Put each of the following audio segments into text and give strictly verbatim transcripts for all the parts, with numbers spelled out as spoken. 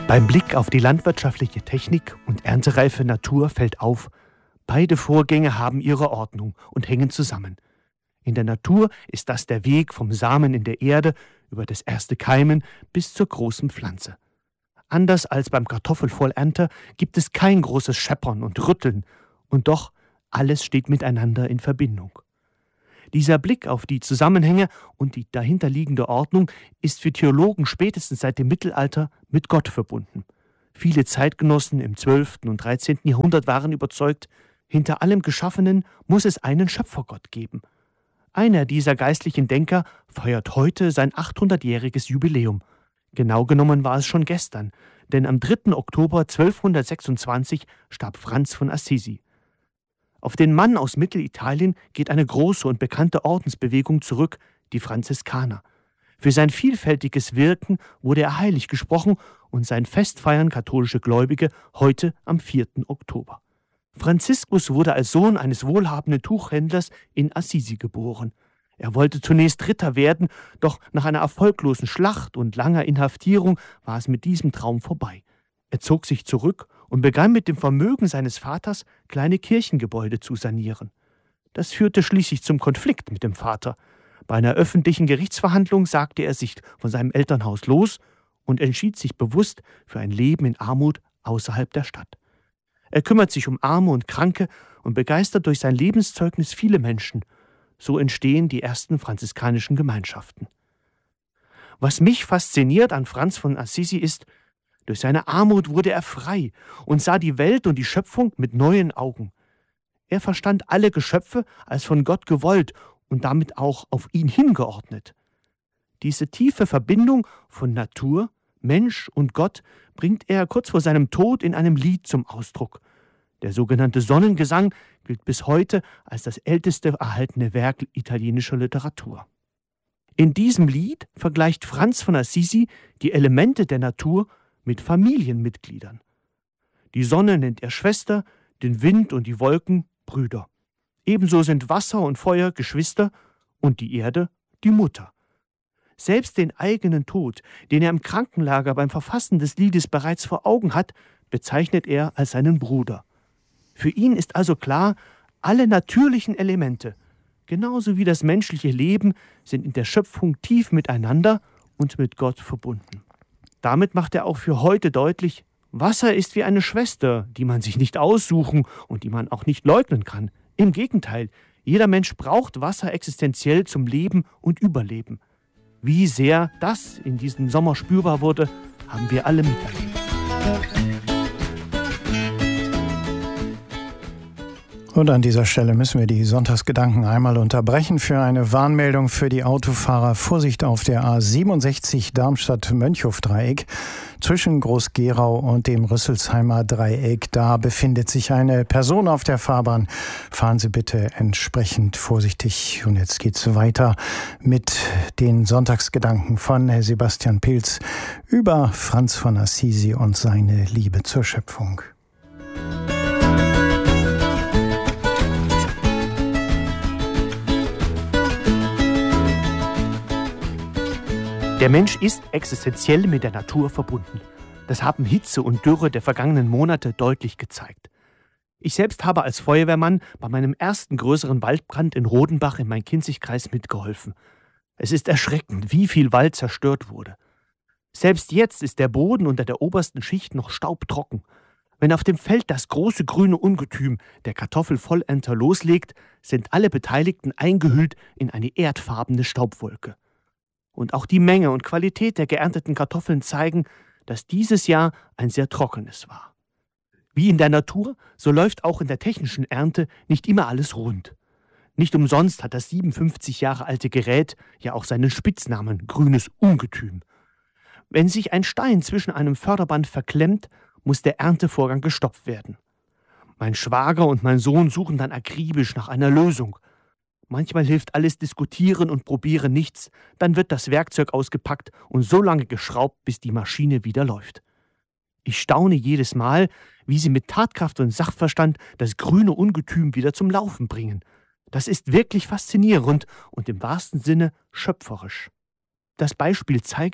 Beim Blick auf die landwirtschaftliche Technik und erntereife Natur fällt auf, beide Vorgänge haben ihre Ordnung und hängen zusammen. In der Natur ist das der Weg vom Samen in der Erde über das erste Keimen bis zur großen Pflanze. Anders als beim Kartoffelvollernter gibt es kein großes Scheppern und Rütteln, und doch alles steht miteinander in Verbindung. Dieser Blick auf die Zusammenhänge und die dahinterliegende Ordnung ist für Theologen spätestens seit dem Mittelalter mit Gott verbunden. Viele Zeitgenossen im zwölften und dreizehnten Jahrhundert waren überzeugt, hinter allem Geschaffenen muss es einen Schöpfergott geben. Einer dieser geistlichen Denker feiert heute sein achthundertjähriges Jubiläum. Genau genommen war es schon gestern, denn am dritten Oktober zwölfhundertsechsundzwanzig starb Franz von Assisi. Auf den Mann aus Mittelitalien geht eine große und bekannte Ordensbewegung zurück, die Franziskaner. Für sein vielfältiges Wirken wurde er heilig gesprochen und sein Fest feiern katholische Gläubige heute am vierten Oktober. Franziskus wurde als Sohn eines wohlhabenden Tuchhändlers in Assisi geboren. Er wollte zunächst Ritter werden, doch nach einer erfolglosen Schlacht und langer Inhaftierung war es mit diesem Traum vorbei. Er zog sich zurück und begann mit dem Vermögen seines Vaters kleine Kirchengebäude zu sanieren. Das führte schließlich zum Konflikt mit dem Vater. Bei einer öffentlichen Gerichtsverhandlung sagte er sich von seinem Elternhaus los und entschied sich bewusst für ein Leben in Armut außerhalb der Stadt. Er kümmert sich um Arme und Kranke und begeistert durch sein Lebenszeugnis viele Menschen. So entstehen die ersten franziskanischen Gemeinschaften. Was mich fasziniert an Franz von Assisi ist, durch seine Armut wurde er frei und sah die Welt und die Schöpfung mit neuen Augen. Er verstand alle Geschöpfe als von Gott gewollt und damit auch auf ihn hingeordnet. Diese tiefe Verbindung von Natur, Mensch und Gott bringt er kurz vor seinem Tod in einem Lied zum Ausdruck. Der sogenannte Sonnengesang gilt bis heute als das älteste erhaltene Werk italienischer Literatur. In diesem Lied vergleicht Franz von Assisi die Elemente der Natur mit Familienmitgliedern. Die Sonne nennt er Schwester, den Wind und die Wolken Brüder. Ebenso sind Wasser und Feuer Geschwister und die Erde die Mutter. Selbst den eigenen Tod, den er im Krankenlager beim Verfassen des Liedes bereits vor Augen hat, bezeichnet er als seinen Bruder. Für ihn ist also klar, alle natürlichen Elemente, genauso wie das menschliche Leben, sind in der Schöpfung tief miteinander und mit Gott verbunden. Damit macht er auch für heute deutlich, Wasser ist wie eine Schwester, die man sich nicht aussuchen und die man auch nicht leugnen kann. Im Gegenteil, jeder Mensch braucht Wasser existenziell zum Leben und Überleben. Wie sehr das in diesem Sommer spürbar wurde, haben wir alle miterlebt. Und an dieser Stelle müssen wir die Sonntagsgedanken einmal unterbrechen für eine Warnmeldung für die Autofahrer. Vorsicht auf der A siebenundsechzig Darmstadt-Mönchhof-Dreieck. Zwischen Groß-Gerau und dem Rüsselsheimer Dreieck, da befindet sich eine Person auf der Fahrbahn. Fahren Sie bitte entsprechend vorsichtig. Und jetzt geht's weiter mit den Sonntagsgedanken von Sebastian Pilz über Franz von Assisi und seine Liebe zur Schöpfung. Der Mensch ist existenziell mit der Natur verbunden. Das haben Hitze und Dürre der vergangenen Monate deutlich gezeigt. Ich selbst habe als Feuerwehrmann bei meinem ersten größeren Waldbrand in Rodenbach im Main-Kinzig-Kreis mitgeholfen. Es ist erschreckend, wie viel Wald zerstört wurde. Selbst jetzt ist der Boden unter der obersten Schicht noch staubtrocken. Wenn auf dem Feld das große grüne Ungetüm, der Kartoffelvollernter, loslegt, sind alle Beteiligten eingehüllt in eine erdfarbene Staubwolke. Und auch die Menge und Qualität der geernteten Kartoffeln zeigen, dass dieses Jahr ein sehr trockenes war. Wie in der Natur, so läuft auch in der technischen Ernte nicht immer alles rund. Nicht umsonst hat das siebenundfünfzig Jahre alte Gerät ja auch seinen Spitznamen grünes Ungetüm. Wenn sich ein Stein zwischen einem Förderband verklemmt, muss der Erntevorgang gestoppt werden. Mein Schwager und mein Sohn suchen dann akribisch nach einer Lösung. Manchmal hilft alles Diskutieren und Probieren nichts, dann wird das Werkzeug ausgepackt und so lange geschraubt, bis die Maschine wieder läuft. Ich staune jedes Mal, wie sie mit Tatkraft und Sachverstand das grüne Ungetüm wieder zum Laufen bringen. Das ist wirklich faszinierend und im wahrsten Sinne schöpferisch. Das Beispiel zeigt,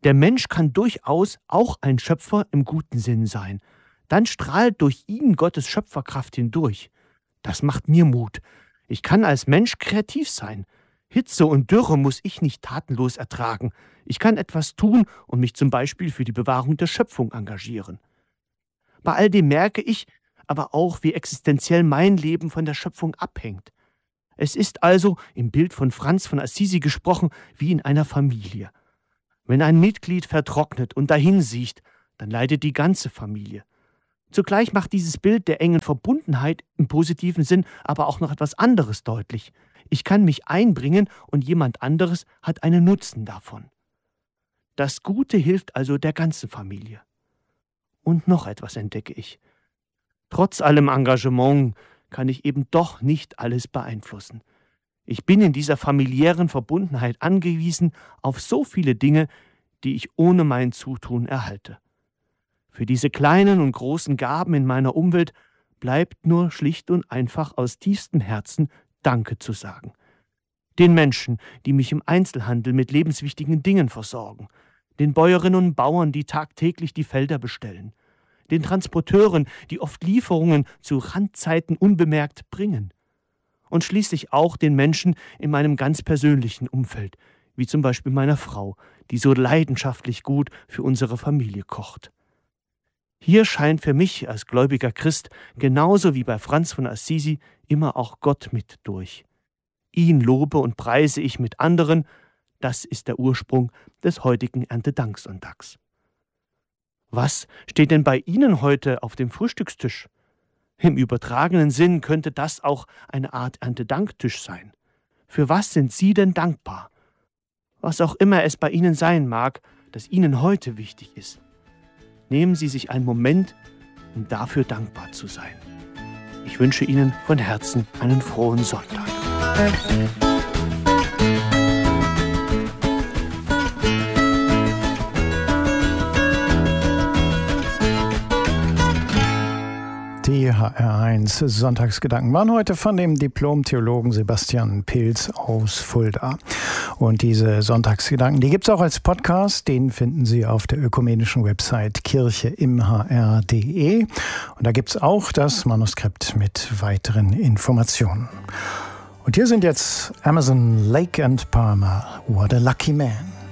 Der Mensch kann durchaus auch ein Schöpfer im guten Sinn sein. Dann strahlt durch ihn Gottes Schöpferkraft hindurch. Das macht mir Mut. Ich kann als Mensch kreativ sein. Hitze und Dürre muss ich nicht tatenlos ertragen. Ich kann etwas tun und mich zum Beispiel für die Bewahrung der Schöpfung engagieren. Bei all dem merke ich aber auch, wie existenziell mein Leben von der Schöpfung abhängt. Es ist also, im Bild von Franz von Assisi gesprochen, wie in einer Familie. Wenn ein Mitglied vertrocknet und dahinsiecht, dann leidet die ganze Familie. Zugleich macht dieses Bild der engen Verbundenheit im positiven Sinn aber auch noch etwas anderes deutlich. Ich kann mich einbringen und jemand anderes hat einen Nutzen davon. Das Gute hilft also der ganzen Familie. Und noch etwas entdecke ich. Trotz allem Engagement kann ich eben doch nicht alles beeinflussen. Ich bin in dieser familiären Verbundenheit angewiesen auf so viele Dinge, die ich ohne mein Zutun erhalte. Für diese kleinen und großen Gaben in meiner Umwelt bleibt nur schlicht und einfach aus tiefstem Herzen Danke zu sagen. Den Menschen, die mich im Einzelhandel mit lebenswichtigen Dingen versorgen, den Bäuerinnen und Bauern, die tagtäglich die Felder bestellen, den Transporteuren, die oft Lieferungen zu Randzeiten unbemerkt bringen und schließlich auch den Menschen in meinem ganz persönlichen Umfeld, wie zum Beispiel meiner Frau, die so leidenschaftlich gut für unsere Familie kocht. Hier scheint für mich als gläubiger Christ, genauso wie bei Franz von Assisi, immer auch Gott mit durch. Ihn lobe und preise ich mit anderen, das ist der Ursprung des heutigen Erntedanksonntags. Was steht denn bei Ihnen heute auf dem Frühstückstisch? Im übertragenen Sinn könnte das auch eine Art Erntedanktisch sein. Für was sind Sie denn dankbar? Was auch immer es bei Ihnen sein mag, das Ihnen heute wichtig ist. Nehmen Sie sich einen Moment, um dafür dankbar zu sein. Ich wünsche Ihnen von Herzen einen frohen Sonntag. Die H R eins Sonntagsgedanken waren heute von dem Diplom-Theologen Sebastian Pilz aus Fulda. Und diese Sonntagsgedanken, die gibt es auch als Podcast. Den finden Sie auf der ökumenischen Website kirche im h r punkt d e. Und da gibt es auch das Manuskript mit weiteren Informationen. Und hier sind jetzt Amazon, Lake and Palmer, What a Lucky Man.